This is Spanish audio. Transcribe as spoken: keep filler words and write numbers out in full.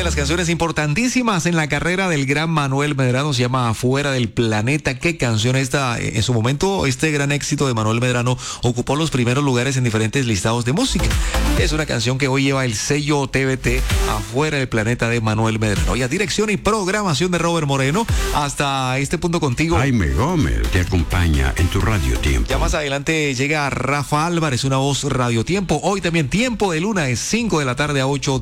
de las canciones importantísimas en la carrera del gran Manuel Medrano se llama Afuera del Planeta. ¿Qué canción esta? En su momento, este gran éxito de Manuel Medrano ocupó los primeros lugares en diferentes listados de música. Es una canción que hoy lleva el sello T V T, Afuera del Planeta de Manuel Medrano. Y a dirección y programación de Robert Moreno. Hasta este punto contigo. Jaime Gómez te acompaña en tu Radio Tiempo. Ya más adelante llega Rafa Álvarez, una voz Radio Tiempo. Hoy también Tiempo de Luna es cinco de la tarde a ocho de